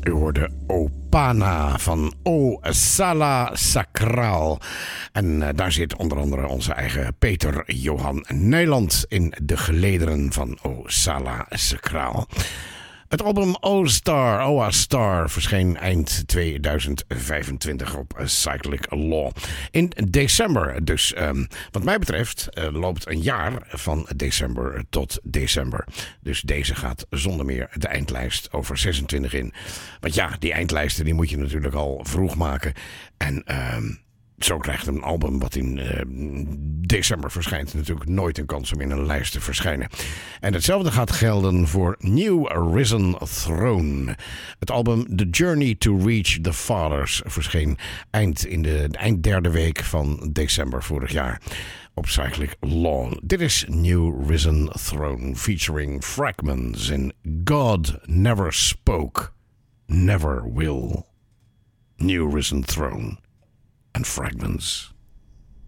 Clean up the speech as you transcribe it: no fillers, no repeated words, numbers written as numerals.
U hoorde Opana van O Sala Sacraal. En daar zit onder andere onze eigen Peter Johan Nijland in de gelederen van O Sala Sacraal. Het album Oa Star verscheen eind 2025 op Cyclic Law. In december dus. Wat mij betreft loopt een jaar van december tot december. Dus deze gaat zonder meer de eindlijst over 26 in. Want ja, die eindlijsten die moet je natuurlijk al vroeg maken. En zo krijgt een album wat in december verschijnt natuurlijk nooit een kans om in een lijst te verschijnen. En hetzelfde gaat gelden voor New Risen Throne. Het album The Journey to Reach the Fathers verscheen eind derde week van december vorig jaar op Cyclic Law. Dit is New Risen Throne featuring Fragments in God Never Spoke, Never Will. New Risen Throne and Fragments.